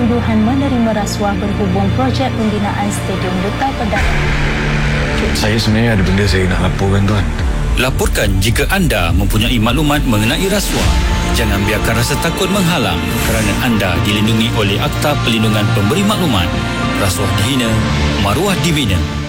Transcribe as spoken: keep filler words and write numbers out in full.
tuduhan menerima rasuah berhubung projek pembinaan Stadium Duta Perdana. Saya sebenarnya ada benda saya nak laporkan, tuan. Laporkan jika anda mempunyai maklumat mengenai rasuah. Jangan biarkan rasa takut menghalang kerana anda dilindungi oleh Akta Perlindungan Pemberi Maklumat. Rasuah dihina, maruah dibina.